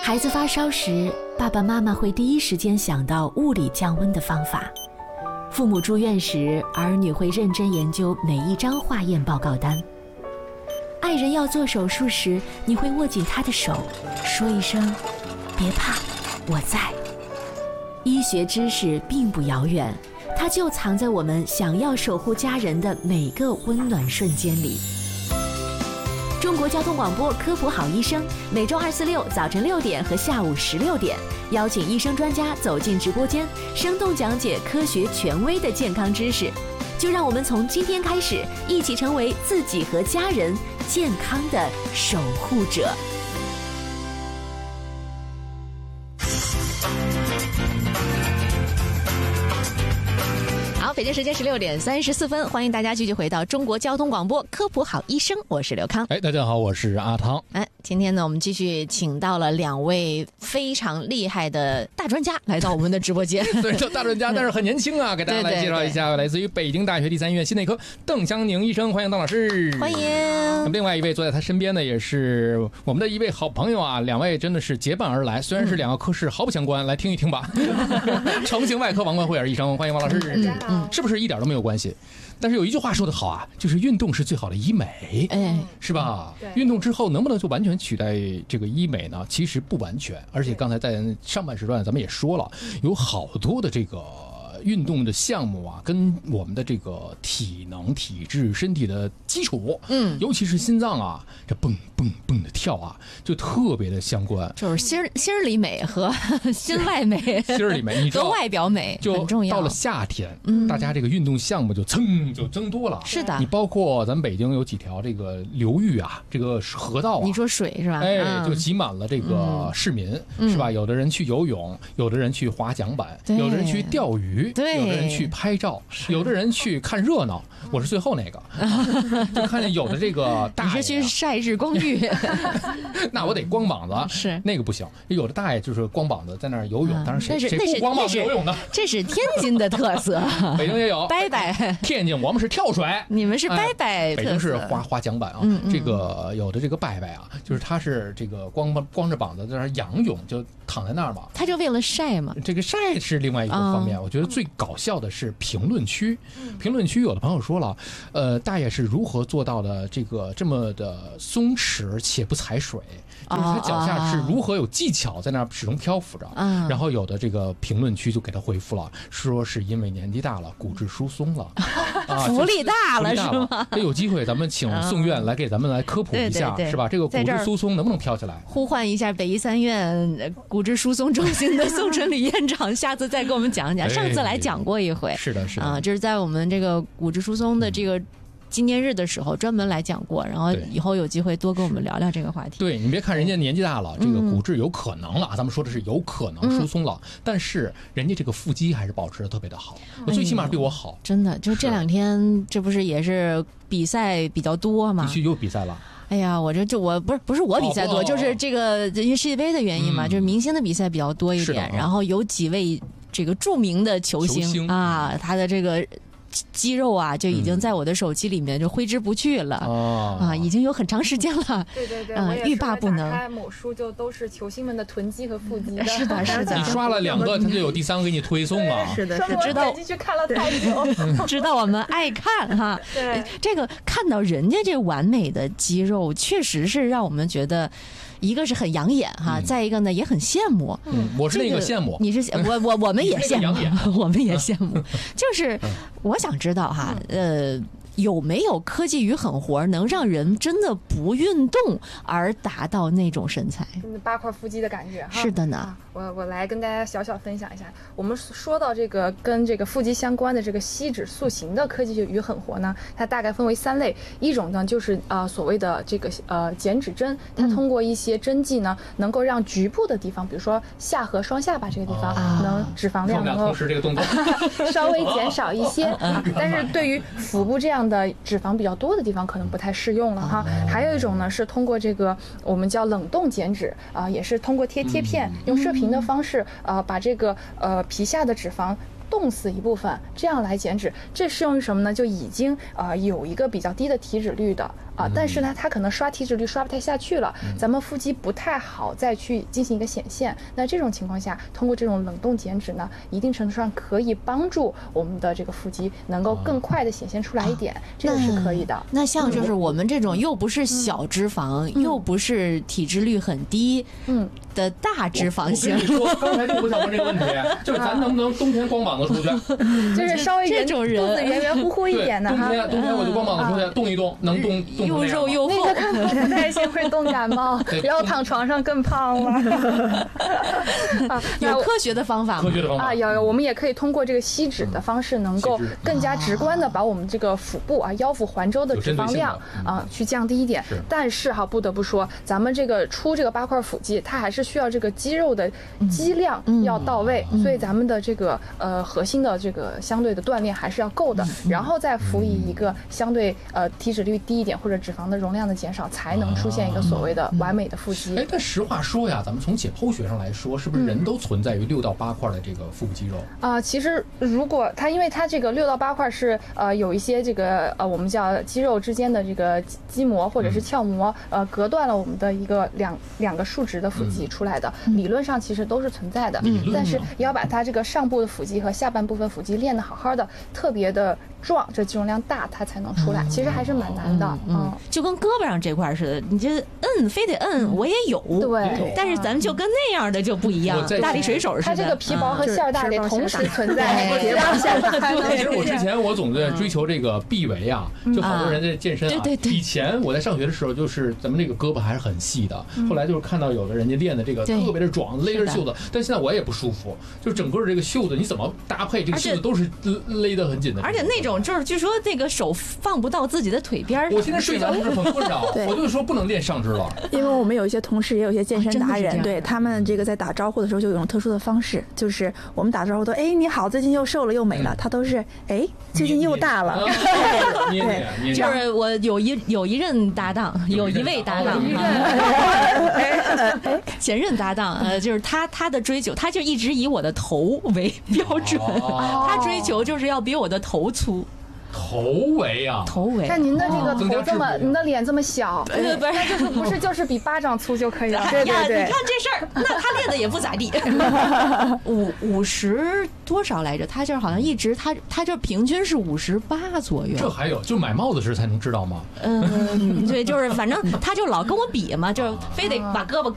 孩子发烧时，爸爸妈妈会第一时间想到物理降温的方法；父母住院时，儿女会认真研究每一张化验报告单；爱人要做手术时，你会握紧他的手，说一声“别怕，我在”。医学知识并不遥远，它就藏在我们想要守护家人的每个温暖瞬间里。中国交通广播科普好医生，每周2、4、6早晨6点和下午16点，邀请医生专家走进直播间，生动讲解科学权威的健康知识。就让我们从今天开始，一起成为自己和家人健康的守护者。北京时间16点34分，欢迎大家继续回到中国交通广播科普好医生，我是刘康。 大家好，我是阿汤。 今天呢，我们继续请到了2位非常厉害的大专家来到我们的直播间。 对，大专家，但是很年轻啊，给大家来介绍一下，来自于北京大学第3医院心内科邓湘宁医生，欢迎邓老师。 欢迎。 那么另外一位坐在他身边的也是我们的一位好朋友啊，2位真的是结伴而来，虽然是2个科室毫不相关，来听一听吧。成形外科王冠慧尔医生，欢迎王老师。是不是一点都没有关系？但是有一句话说得好啊，就是运动是最好的医美，是吧？运动之后能不能就完全取代这个医美呢？其实不完全，而且刚才在上半时段咱们也说了，有好多的这个运动的项目啊，跟我们的这个体能、体质、身体的基础，尤其是心脏啊，这蹦蹦蹦的跳啊，就特别的相关。 就是心里美和心外美， 心里美，你知道和外表美很重要。 到了夏天，大家这个运动项目就增多了。 是的， 你包括咱们北京有几条这个流域啊，这个河道啊， 你说水是吧？ 就挤满了这个市民，是吧？有的人去游泳，有的人去滑桨板，有的人去钓鱼。 对， 有的人去拍照，有的人去看热闹，我是最后那个，就看见有的这个大爷， 你是去晒日光浴， 那我得光膀子， 是那个不行。有的大爷就是光膀子在那儿游泳，当然谁不光膀子游泳呢？ 这是天津的特色， 北京也有拜拜。 天津我们是跳水， 你们是拜拜。 北京是滑桨板啊。这个有的这个拜拜啊，就是他是这个光着膀子在那儿仰泳，就躺在那儿嘛。 他就为了晒嘛。 这个晒是另外一个方面，我觉得最搞笑的是评论区。评论区有的朋友说了，大爷是如何做到的这么的松弛且不踩水，就是他脚下是如何有技巧在那儿始终漂浮着。然后有的这个评论区就给他回复了，说是因为年纪大了，骨质疏松了， 福利大了是吗？ 有机会咱们请宋院来给咱们来科普一下，是吧？这个骨质疏松能不能飘起来？ 呼唤一下北医3院骨质疏松中心的宋春礼院长，下次再给我们讲讲。上次来讲过一回， 是的啊， 就是在我们这个骨质疏松的这个纪念日的时候专门来讲过，然后以后有机会多跟我们聊聊这个话题。 对，你别看人家年纪大了，这个骨质有可能了，咱们说的是有可能疏松了，但是人家这个腹肌还是保持的特别的好，最起码比我好。 真的，就这2天，这不是也是比赛比较多吗？ 必须有比赛了。 哎呀，我不是我比赛多，就是这个因为世界杯的原因嘛，就是明星的比赛比较多一点，然后有几位这个著名的球星啊，他的这个肌肉啊，就已经在我的手机里面就挥之不去了，已经有很长时间了。 对， 欲罢不能。 打开某书就都是球星们的臀肌和腹肌的。 是的。 你刷了2个，他就有第3个给你推送了。 是的， 知道进去看了太久， 知道我们爱看哈。 对， 这个看到人家这完美的肌肉，确实是让我们觉得。一个是很养眼哈，再一个呢也很羡慕。 我是那个羡慕， 你是我们也羡慕，我们也羡慕。就是我想知道哈，有没有科技与狠活能让人真的不运动而达到那种身材 ？8块腹肌的感觉哈。 是的呢。 我来跟大家小分享一下。我们说到这个跟这个腹肌相关的这个吸脂塑形的科技与狠活呢，它大概分为3类。一种呢就是所谓的这个减脂针，它通过一些针剂呢，能够让局部的地方，比如说下颌、双下巴这个地方，能脂肪量能够这个动作稍微减少一些。但是对于腹部这样的脂肪比较多的地方，可能不太适用了哈。还有一种呢是通过这个我们叫冷冻减脂也是通过贴片，用射频的方式把这个皮下的脂肪冻死一部分，这样来减脂。这适用于什么呢？就已经有一个比较低的体脂率的但是呢，它可能刷体脂率刷不太下去了，咱们腹肌不太好再去进行一个显现。那这种情况下，通过这种冷冻减脂呢，一定程度上可以帮助我们的这个腹肌能够更快的显现出来一点，这个是可以的。 那像就是我们这种又不是小脂肪，又不是体脂率很低，的大脂肪型。 我跟你说，刚才就不想问这个问题，就是咱能不能冬天光膀子出去？ 就是稍微这种人肚子圆圆乎乎一点的哈。 冬天我就光膀子出去动一动，能动又肉又厚。 那个看不太行，会冻感冒，然后躺床上更胖了。 有科学的方法吗？ 科学的方法啊，有，我们也可以通过这个吸脂的方式，能够更加直观的把我们这个腹部腰腹环周的脂肪量去降低一点。但是不得不说，咱们这个出这个8块腹肌，它还是需要这个肌肉的肌量要到位，所以咱们的这个核心的这个相对的锻炼还是要够的，然后再辅以一个相对体脂率低一点或者脂肪的容量的减少，才能出现一个所谓的完美的腹肌。 但实话说呀，咱们从解剖学上来说，是不是人都存在于6到8块的这个腹部肌肉？ 其实如果因为它这个6到8块是有一些这个我们叫肌肉之间的这个肌膜或者是鞘膜隔断了我们的一个两个竖直的腹肌出来的，理论上其实都是存在的，但是也要把它这个上部的腹肌和下半部分腹肌练得好好的，特别的壮，这肌肉量大，它才能出来，其实还是蛮难的。 就跟胳膊上这块似的，你这非得摁，我也有， 对， 但是咱们就跟那样的就不一样，大力水手似的。 它这个皮薄和馅儿大得同时存在， 其实我之前我总在追求这个臂围啊，就好多人在健身啊。以前我在上学的时候，就是咱们这个胳膊还是很细的，后来就是看到有的人家练的这个特别的壮，勒着袖子，但现在我也不舒服，就整个这个袖子你怎么搭配，这个袖子都是勒得很紧的。 而且那种就是据说那个手放不到自己的腿边。 我现在睡觉是很困扰，我就说不能练上肢了。 因为我们有一些同事也有一些健身达人，对他们这个在打招呼的时候就有一种特殊的方式，就是我们打招呼都你好，最近又瘦了又美了，他都是最近又大了。 对，就是我有一任搭档，有一位搭档，前任搭档，就是他的追求，他就一直以我的头为标准，他追求就是要比我的头粗。 头围啊， 头围。 看您的这个头这么，您的脸这么小，不是就是比巴掌粗就可以了。 对，你看这事儿，那他练的也不咋地。50多少来着？他就是好像一直他就平均是58左右。 这还有，就买帽子时才能知道吗？ 对，就是反正他就老跟我比嘛，就非得把胳膊